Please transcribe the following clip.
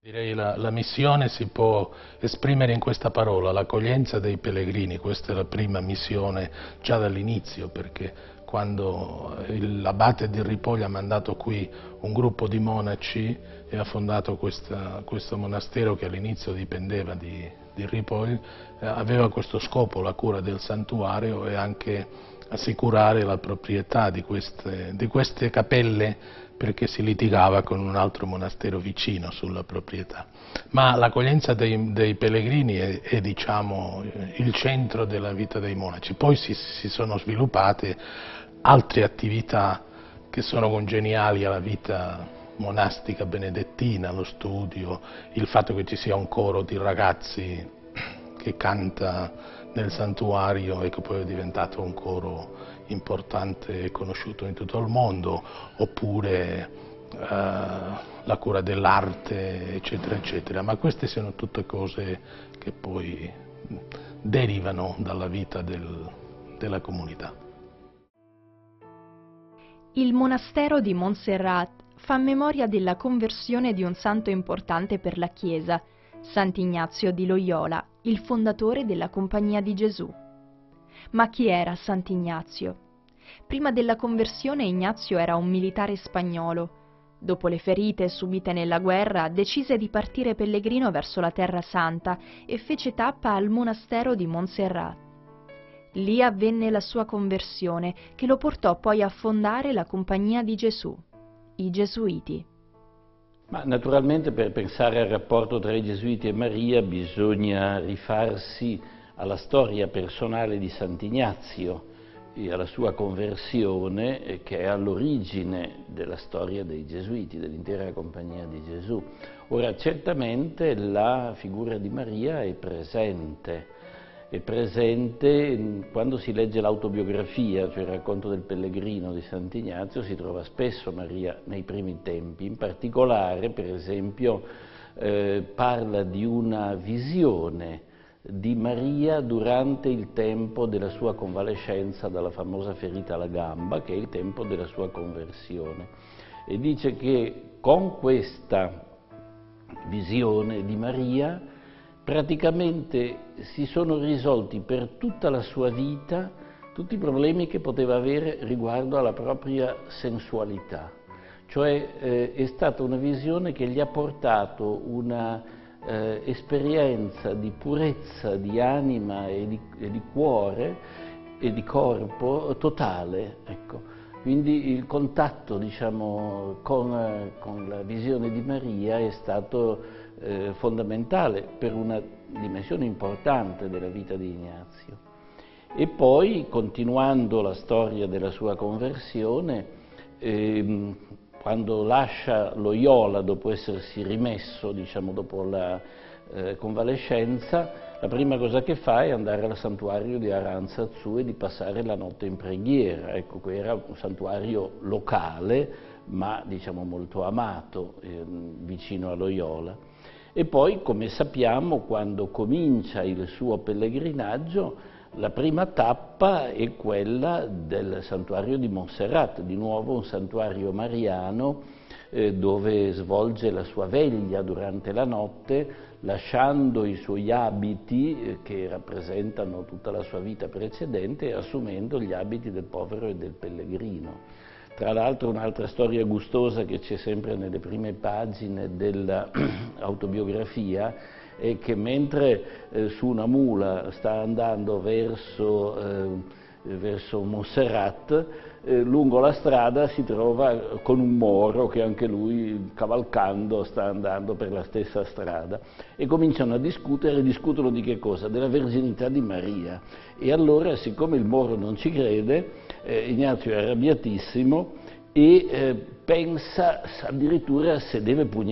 Direi la missione si può esprimere in questa parola, l'accoglienza dei pellegrini. Questa è la prima missione già dall'inizio, perché quando l'abate di Ripoll ha mandato qui un gruppo di monaci e ha fondato questo monastero che all'inizio dipendeva di Ripoll, aveva questo scopo, la cura del santuario e anche assicurare la proprietà di queste cappelle, perché si litigava con un altro monastero vicino sulla proprietà. Ma l'accoglienza dei pellegrini è diciamo, il centro della vita dei monaci. Poi si sono sviluppate altre attività che sono congeniali alla vita monastica benedettina, lo studio, il fatto che ci sia un coro di ragazzi che canta nel santuario e che poi è diventato un coro importante e conosciuto in tutto il mondo, oppure la cura dell'arte, eccetera, eccetera. Ma queste sono tutte cose che poi derivano dalla vita della comunità. Il monastero di Montserrat fa memoria della conversione di un santo importante per la Chiesa, Sant'Ignazio di Loyola, il fondatore della Compagnia di Gesù. Ma chi era Sant'Ignazio? Prima della conversione Ignazio era un militare spagnolo. Dopo le ferite subite nella guerra, decise di partire pellegrino verso la Terra Santa e fece tappa al monastero di Montserrat. Lì avvenne la sua conversione, che lo portò poi a fondare la Compagnia di Gesù, i Gesuiti. Ma naturalmente per pensare al rapporto tra i Gesuiti e Maria bisogna rifarsi alla storia personale di Sant'Ignazio e alla sua conversione che è all'origine della storia dei Gesuiti, dell'intera Compagnia di Gesù. Ora, certamente la figura di Maria è presente quando si legge l'autobiografia, cioè il racconto del pellegrino di Sant'Ignazio, si trova spesso Maria nei primi tempi. In particolare, per esempio, parla di una visione di Maria durante il tempo della sua convalescenza dalla famosa ferita alla gamba, che è il tempo della sua conversione, e dice che con questa visione di Maria praticamente si sono risolti per tutta la sua vita tutti i problemi che poteva avere riguardo alla propria sensualità. Cioè è stata una visione che gli ha portato una esperienza di purezza di anima e di cuore e di corpo totale. Ecco. Quindi il contatto, diciamo, con la visione di Maria è stato fondamentale per una dimensione importante della vita di Ignazio. E poi, continuando la storia della sua conversione, quando lascia Loyola, dopo essersi rimesso, diciamo, dopo la convalescenza, la prima cosa che fa è andare al santuario di Arantzazu e di passare la notte in preghiera. Ecco, era un santuario locale, ma diciamo molto amato, vicino a Loyola. E poi, come sappiamo, quando comincia il suo pellegrinaggio, la prima tappa è quella del santuario di Montserrat, di nuovo un santuario mariano dove svolge la sua veglia durante la notte, lasciando i suoi abiti che rappresentano tutta la sua vita precedente e assumendo gli abiti del povero e del pellegrino. Tra l'altro un'altra storia gustosa che c'è sempre nelle prime pagine dell'autobiografia è che mentre su una mula sta andando verso Montserrat, lungo la strada si trova con un moro che anche lui, cavalcando, sta andando per la stessa strada e cominciano a discutono di che cosa? Della verginità di Maria. E allora, siccome il moro non ci crede, Ignazio è arrabbiatissimo e pensa addirittura se deve pugnalare